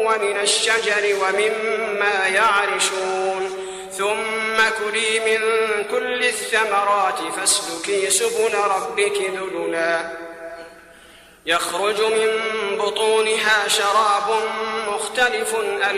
ومن الشجر ومما يعرشون ثم كلي من كل الثمرات فاسلكي سبل ربك ذللا يخرج من بطونها شراب مختلف